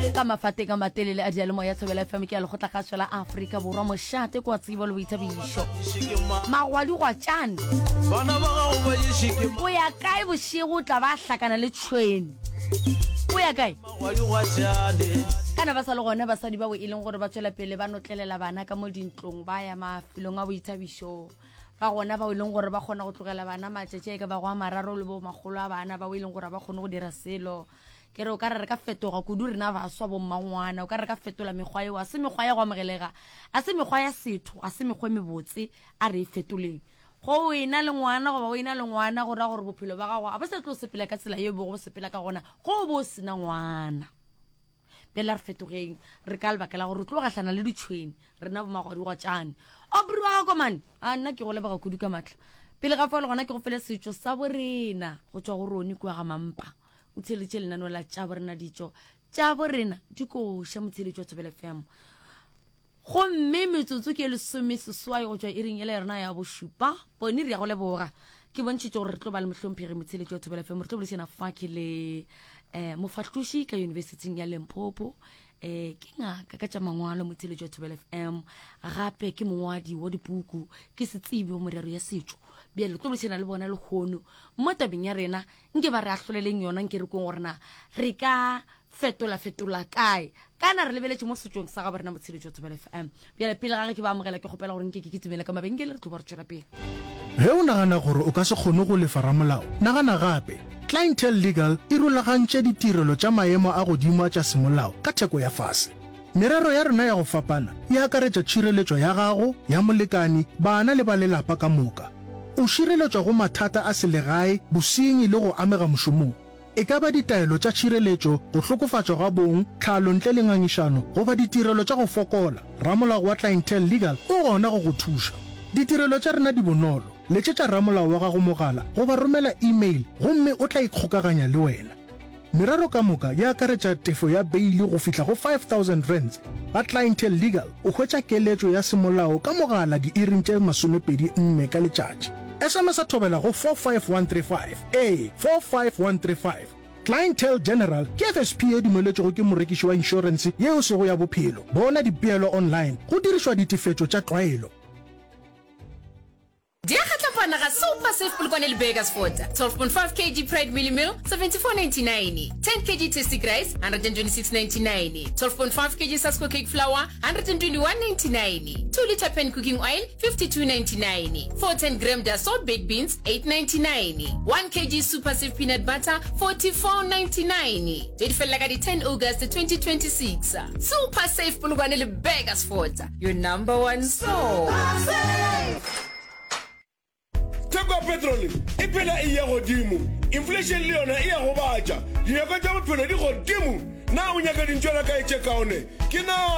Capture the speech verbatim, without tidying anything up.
ka mafate ka matelele a dialemo ya Thobela F M ke a le gotla ga tswela Afrika borwa moshate kwa tsebo le boithabiso magwadi gwa tjana bana ba gago ba yeshike o ya kae boshigo tla ba hlakana le tshweni o ya kae magwadi gwa tjane kana ba sa le gone basadi ba bo ileng gore ba tswela pele ba notlelela bana ka mo dintlong ba ya mafilong a boithabiso ba gona ba ileng gore ba khona go tlogela bana matšetše ka ba go amararo le bo magolo a bana ba ileng gore ba khone go dira selo ke re o ka re ka fetoga kudu rena ba swa bo mmangwana o ka re ka fetola mekgwa eo a se mekgwa ya go amogelega a se mekgwa ya setho a se mekgwa mebotse a re fetoleng go ina le ngwana go ba o ina le ngwana go ra gore bophelo ba gago a ba se tlo sepela ka tsela eo bo go sepela ka gona go bo sena ngwana bela re fetogeng re ka lebaka la gore tlo gahlana le ditshweni rena bo magwadi go tjane o bua go man a nna ke go leba ga kudu ka matla pele ga fa le gona ke go fele setšo sa borena go tswa go roni kwa ga mampa o tsheletše lenano la tša borena ditšo tša borena di koša motsheletšo wa Thobela F M gomme metsotso ke lesome seswai go tšwa iring ele rena ya bošupa bone re ya go leboga ke bontšhitše gore re tlo ba le mohlomphegi motsheletšo wa Thobela F M re tlo bolesena fa ke le um mofahloši ka yunibesiting ya Limpopo eh ke ngaka ka tša mangwalo motsheletšo wa Thobela F M gape ke mongwadi wa dipuku ke setsibi wa morero ya setšo bjale tlo bolesena le bona le kgono mo tabeng ya rena nke ba re ahloleleng yona nke re kong gorena re ka fetola fetola kae kana re lebeletše mo setšong sa ga borena motsheletšo wa Thobela F M bjale pele ga ge ke ba amogela ke kgopela gore nke ke kitimele ka mabenkele re tlo ba re tšwela pele ge o nagana gore o ka se kgone go lefa ramolao nagana gape Clientele Legal e rulagantše ditirelo tša maemo a godimo tša semolao ka theko ya fase. Merero ya rena ya go fapana e akaretša tšhireletšo ya gago ya molekani bana le ba lelapa ka moka. O šireletšwa go mathata a selegae bosenyi le go amega mošomong. E ka ba ditaelo tša tšhireletšo go hlokofatšwa ga bong tlhalo ntle le ngangišano goba ditirelo tša go fokola ramolao wa Clientele Legal o gona go go thuša. Ditirelo tša rena di bonolo letšetša ramolao wa gago mogala goba romela email gomme o tla ikgokaganya le wena. Merero ka moka ya akaretša tefo ya beili go fihla go five thousand rands ga Clientele Legal o hwetša keletšo ya semolao ka mogala di-iring tše masomepedi nne ka letšatši. S M S a thobela go four five one three five a four five one three five. Clientele General ke F S P e dumeletšego ke morekiši wa insurance yeo sego ya bophelo bona dipeelo online go dirišwa ditefetšo tša tlwaelo. Dia khatlapana ga Super Safe Polokwane le Bakersford. twelve point five kilograms Pride Mealy Meal, seventy-four ninety-nine. ten kilograms Tasty Rice, one hundred twenty-six ninety-nine. twelve point five kilograms Sasko Cake Flour, one hundred twenty-one ninety-nine. two liter Pen Cooking Oil, fifty-two ninety-nine. four ten gram Dassault Baked Beans, eight ninety-nine. one kilogram Super Safe Peanut Butter, forty-four ninety-nine. Date fell like ten August twenty twenty-six. Super Safe Polokwane le Bakersford. Your number one store. Teko petrol e pela e ya godimo inflation le yona e ya go batša dinako tša bophelo di godimo na o nyaka dintšwana ka e tšekaone ke na